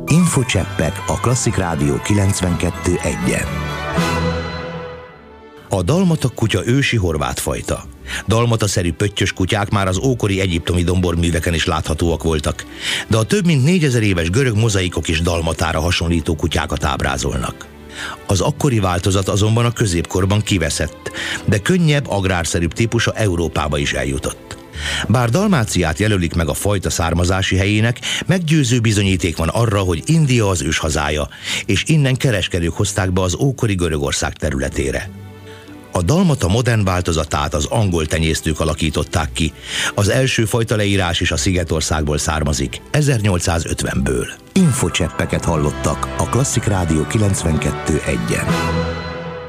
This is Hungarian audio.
Infocseppek a Klasszik Rádió 92.1-en. A dalmata kutya ősi horvát fajta. Dalmata-szerű pöttyös kutyák már az ókori egyiptomi domborműveken is láthatóak voltak, de a több mint 4000 éves görög mozaikok is dalmatára hasonlító kutyákat ábrázolnak. Az akkori változat azonban a középkorban kiveszett, de könnyebb, agrárszerűbb típusa Európába is eljutott. Bár Dalmáciát jelölik meg a fajta származási helyének, meggyőző bizonyíték van arra, hogy India az őshazája, és innen kereskedők hozták be az ókori Görögország területére. A dalmata modern változatát az angol tenyésztők alakították ki. Az első fajta leírás is a Szigetországból származik, 1850-ből. Infocseppeket hallottak a Klasszik Rádió 92.1-en.